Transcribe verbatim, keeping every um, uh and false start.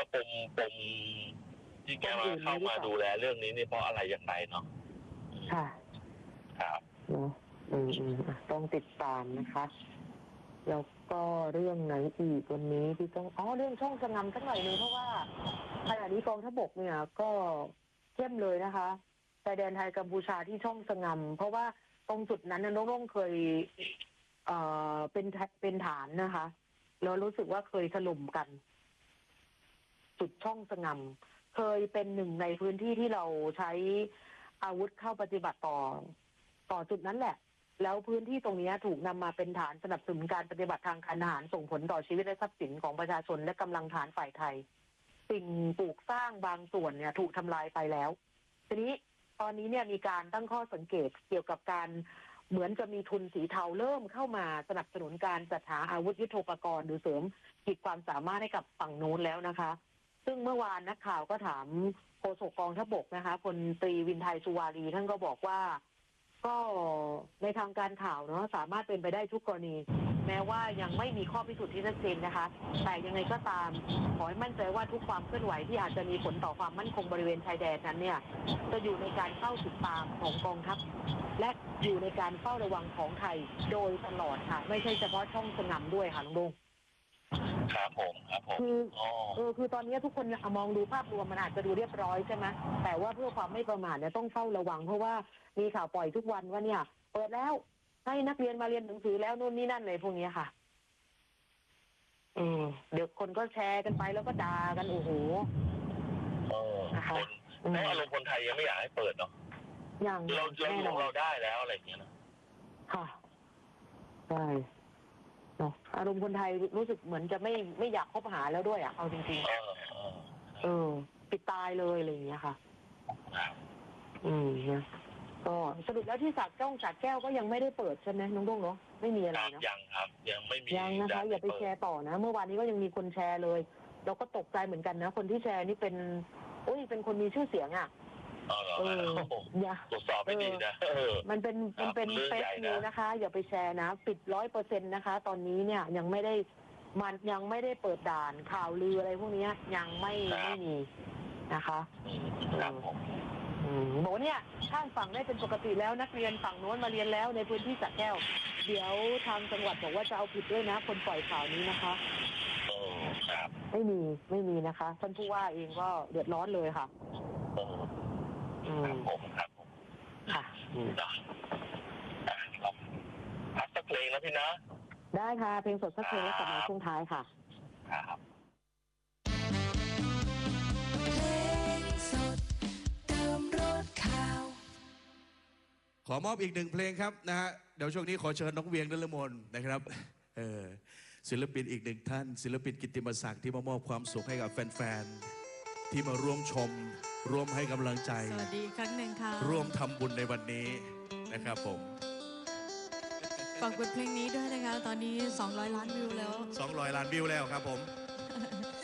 ปมปมที่แกมาเข้ามาดูแลเรื่องนี้นี่เพราะอะไรอย่างไรเนาะค่ะครับเนาะอืมอืมต้องติดตามนะคะแล้วก็เรื่องไหนอีกวันนี้ที่ต้องอ๋อเรื่องช่องสงำสักหน่อยนึงเพราะว่าขณะนี้กองทัพบกเนี่ยก็เข้มเลยนะคะชายแดนไทยกัมพูชาที่ช่องสงำเพราะว่าตรงจุดนั้นน้องๆเคยเอ่อเป็นเป็นฐานนะคะแล้วรู้สึกว่าเคยถล่มกันจุดช่องสงำเคยเป็นหนึ่งในพื้นที่ที่เราใช้อาวุธเข้าปฏิบัติต่อต่อจุดนั้นแหละแล้วพื้นที่ตรงนี้ถูกนำมาเป็นฐานสนับสนุนการปฏิบัติทางการทหารส่งผลต่อชีวิตและทรัพย์สินของประชาชนและกำลังฐานฝ่ายไทยสิ่งปลูกสร้างบางส่วนเนี่ยถูกทำลายไปแล้วทีนี้ตอนนี้เนี่ยมีการตั้งข้อสังเกตเกี่ยวกับการเหมือนจะมีทุนสีเทาเริ่มเข้ามาสนับสนุนการจัดหาอาวุธยุทโธปกรณ์หรือเสริมขีดความสามารถให้กับฝั่งโน้นแล้วนะคะซึ่งเมื่อวานนักข่าวก็ถามโฆษกกองทัพบกนะคะพลตรีวินไทยสุวารีท่านก็บอกว่าก็ในทางการข่าวเนาะสามารถเป็นไปได้ทุกกรณีแม้ว่ายังไม่มีข้อพิสูจน์ที่ชัดเจนนะคะแต่ยังไงก็ตามขอให้มั่นใจว่าทุกความเคลื่อนไหวที่อาจจะมีผลต่อความมั่นคงบริเวณชายแดนนั้นเนี่ยจะอยู่ในการเฝ้าติดตามของกองทัพและอยู่ในการเฝ้าระวังของไทยโดยตลอดค่ะไม่ใช่เฉพาะช่องสงำด้วยค่ะลุงดงครับผมครับผมคือเออคือตอนนี้ทุกคนมองดูภาพรวมมันอาจจะดูเรียบร้อยใช่ไหมแต่ว่าเพื่อความไม่ประมาทเนี่ยต้องเฝ้าระวังเพราะว่ามีข่าวปล่อยทุกวันว่าเนี่ยเปิดแล้วให้นักเรียนมาเรียนหนังสือแล้วนู่นนี่นั่นเลยพวกนี้ค่ะอืมเดี๋ยวคนก็แชร์กันไปแล้วก็ด่ากันโอ้โหเออนะคะแล้วอารมณ์คนไทยยังไม่อยากให้เปิดเนาะอย่างเราเราอยู่เราได้แล้วอะไรอย่างเงี้ยนะค่ะใช่เนาะอารมณ์คนไทยรู้สึกเหมือนจะไม่ไม่อยากคบหาแล้วด้วยอ่ะเอาจริงๆเออเออปิดตายเลยอะไรอย่างเงี้ยค่ะอืมนะก็สรุปแล้วที่สากจ้องสากแก้วก็ยังไม่ได้เปิดใช่ไหมน้องดงเนาะไม่มีอะไรเนาะยังครับยังไม่มียังนะคะอย่าไปแชร์ต่อนะเมื่อวานนี้ก็ยังมีคนแชร์เลยเราก็ตกใจเหมือนกันนะคนที่แชร์นี่เป็นโอ้ยเป็นคนมีชื่อเสียงอ่ะเอออย่าตรวจสอบไม่ดีนะมันเป็นมันเป็นเฟซนิวนะคะอย่าไปแชร์นะปิดร้อยเปอร์เซ็นต์นะคะตอนนี้เนี่ยยังไม่ได้มันยังไม่ได้เปิดด่านข่าวลืออะไรพวกนี้ยังไม่ไม่มีนะคะบอกเนี่ยข้ามฝั่งได้เป็นปกติแล้วนักเรียนฝั่งโน้นมาเรียนแล้วในพื้นที่สระแก้วเดี๋ยวทางจังหวัดบอกว่าจะเอาผิดด้วยนะคนปล่อยข่าวนี้นะคะไม่มีไม่มีนะคะท่านผู้ว่าเองก็เดือดร้อนเลยค่ะครับผมครับผมค่ะพักสักเพลงนะพี่นะได้ค่ะเพลงสดสักเพลงแล้วกลับมาช่วงท้ายค่ะครับขอมอบอีกหนึ่งเพลงครับนะฮะเดี๋ยวช่วงนี้ขอเชิญน้องเวียงนฤมลนะครับเออศิลปินอีกหนึ่งท่านศิลปินกิตติมศักดิ์ที่มามอบความสุขให้กับแฟนๆที่มาร่วมชมร่วมให้กำลังใจสวัสดีครั้งหนึ่งค่ะร่วมทำบุญในวันนี้นะครับผมฝากบทเพลงนี้ด้วยนะคะตอนนี้สองร้อยล้านวิวแล้วสองร้อยล้านวิวแล้วครับผม